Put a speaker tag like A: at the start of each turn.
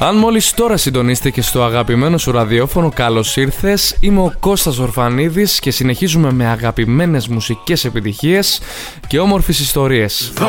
A: Αν μόλις τώρα συντονίστηκε στο αγαπημένο σου ραδιόφωνο, καλώς ήρθες. Είμαι ο Κώστας Ορφανίδης και συνεχίζουμε με αγαπημένες μουσικές επιτυχίες και όμορφες ιστορίες.